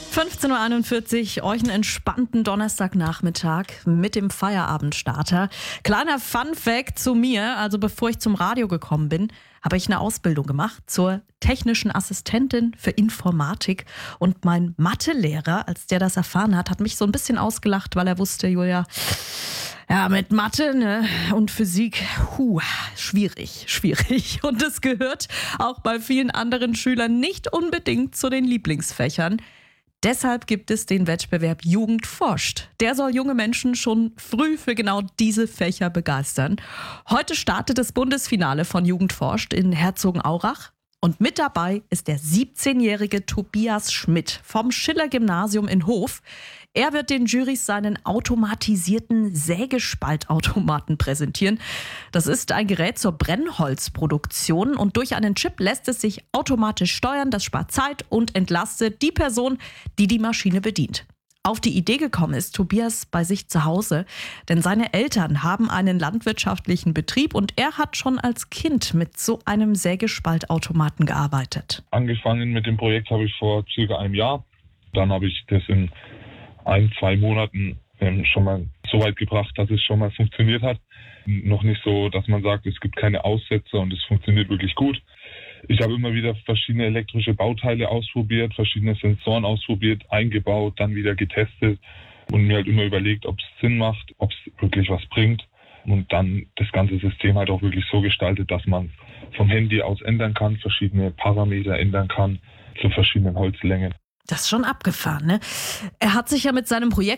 15.41 Uhr, euch einen entspannten Donnerstagnachmittag mit dem Feierabendstarter. Kleiner Fun-Fact zu mir, also bevor ich zum Radio gekommen bin, habe ich eine Ausbildung gemacht zur technischen Assistentin für Informatik. Und mein Mathelehrer, als der das erfahren hat, hat mich so ein bisschen ausgelacht, weil er wusste, Julia, ja, mit Mathe, ne, und Physik, schwierig. Und es gehört auch bei vielen anderen Schülern nicht unbedingt zu den Lieblingsfächern. Deshalb gibt es den Wettbewerb Jugend forscht. Der soll junge Menschen schon früh für genau diese Fächer begeistern. Heute startet das Bundesfinale von Jugend forscht in Herzogenaurach. Und mit dabei ist der 17-jährige Tobias Schmidt vom Schiller-Gymnasium in Hof. Er wird den Jurys seinen automatisierten Sägespaltautomaten präsentieren. Das ist ein Gerät zur Brennholzproduktion und durch einen Chip lässt es sich automatisch steuern. Das spart Zeit und entlastet die Person, die die Maschine bedient. Auf die Idee gekommen ist Tobias bei sich zu Hause, denn seine Eltern haben einen landwirtschaftlichen Betrieb und er hat schon als Kind mit so einem Sägespaltautomaten gearbeitet. Angefangen mit dem Projekt habe ich vor circa einem Jahr. Dann habe ich das in 1-2 Monaten schon mal so weit gebracht, dass es schon mal funktioniert hat. Noch nicht so, dass man sagt, es gibt keine Aussetzer und es funktioniert wirklich gut. Ich habe immer wieder verschiedene elektrische Bauteile ausprobiert, verschiedene Sensoren ausprobiert, eingebaut, dann wieder getestet und mir halt immer überlegt, ob es Sinn macht, ob es wirklich was bringt und dann das ganze System halt auch wirklich so gestaltet, dass man vom Handy aus ändern kann, verschiedene Parameter ändern kann zu verschiedenen Holzlängen. Das ist schon abgefahren, ne? Er hat sich ja mit seinem Projekt